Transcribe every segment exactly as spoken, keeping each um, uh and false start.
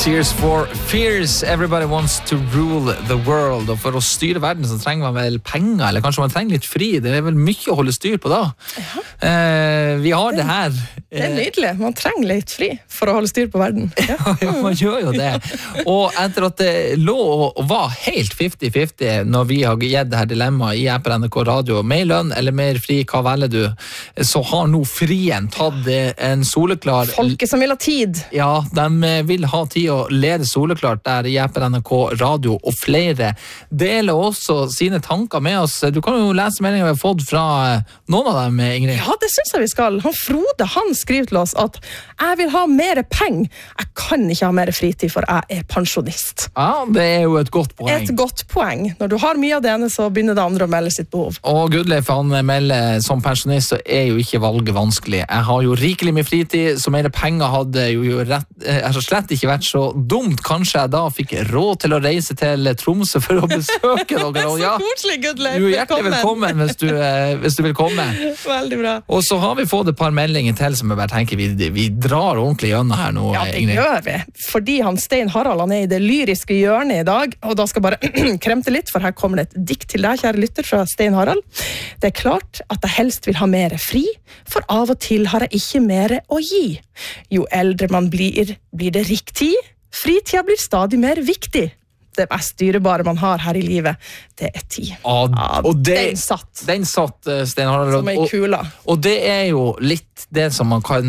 Tears for Fears. Everybody wants to rule the world. Og for å styre verden så trenger man vel penger, eller kanskje man trenger litt fri. Det er vel mye å holde styr på da. Ja. Eh, vi har det, det her. Det er nydelig. Man trenger litt fri for å holde styr på verden. Ja, ja man gjør jo det. Og etter at det lå og var helt fifty-fifty når vi har gitt det her dilemmaet i appen N R K Radio, mer lønn eller mer fri, hva velger du? Så har nå frien tatt en soleklar... Folket som vil ha tid. Ja, de vil ha tid å lede soleklart der i appen N R K Radio, og flere deler også sine tanker med oss. Du kan jo lese meldingen vi har fått fra noen av dem, Ingrid. Ja, det synes jeg vi skal. Han Frode, han skriver til oss at jeg vil ha mer penger. Jeg kan ikke ha mer fritid, for jeg er pensjonist. Ja, det er jo et godt poeng. Et godt poeng. Når du har mye av det ene, så begynner det andre å melde sitt behov. Og Gudleif, han melder som pensjonist, så er jo ikke valget vanskelig. Jeg har jo rikelig med fritid, så mer penger hadde jo, jo rett, er slett ikke vært så dumt. Kanskje jeg da fikk råd til å reise til Tromsø for å besøke dere. Så ja, koselig, Gudleif. Du er hjertelig velkommen hvis du, hvis du vil komme. Veldig bra. Og så har vi fått et par meldinger til som jeg bare tenker vi, vi drar ordentlig gjennom her nå. Ja, det Ingrid. gjør vi. Fordi han Stein Harald han er i det lyriske hjørnet i dag, og da skal jeg bare kremte litt, for her kommer det et dikt til deg, kjære lytter, fra Stein Harald. Det er klart at jeg helst vil ha mer fri, for av og til har jeg ikke mer å gi. Jo eldre man blir, blir det riktig. Fritida blir stadig mer viktig. Det mest dyrebare man har her i livet, det er tid. Ja, og det, den satt. Den satt, Stein Harald. Som ei kula. Og, og det er jo litt det som man kan,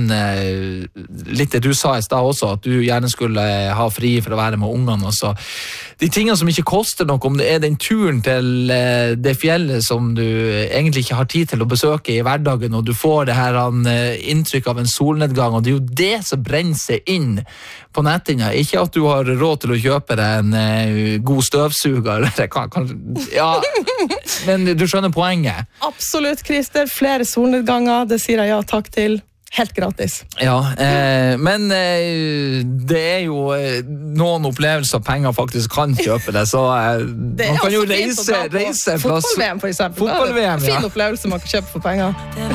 litt det du sa i sted også, at du gjerne skulle ha fri for å være med ungene også. De tingene som ikke koster noe, om det er den turen til det fjellet som du egentlig ikke har tid til å besøke i hverdagen, og du får det her inntrykk av en solnedgang, og det er jo det som brenner seg inn på nettene. Ikke at du har råd til å kjøpe deg en god støvsuger, kan, kan, ja, men du skjønner poenget. Absolutt, Christer. Flere solnedganger, det sier jeg ja takk til. Helt gratis. Ja, eh, men eh, det er jo eh, noen opplevelser penger faktisk kan kjøpe det, så eh, det man kan jo reise, reise fotball-V M for eksempel. Fotball-V M, ja. Fin opplevelse man kan kjøpe for penger.